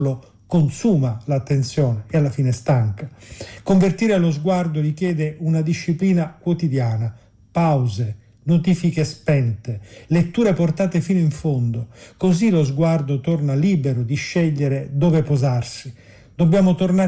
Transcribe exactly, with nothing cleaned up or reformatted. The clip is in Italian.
lo consuma l'attenzione e alla fine stanca. Convertire lo sguardo richiede una disciplina quotidiana, pause, notifiche spente, letture portate fino in fondo, così lo sguardo torna libero di scegliere dove posarsi. Dobbiamo tornare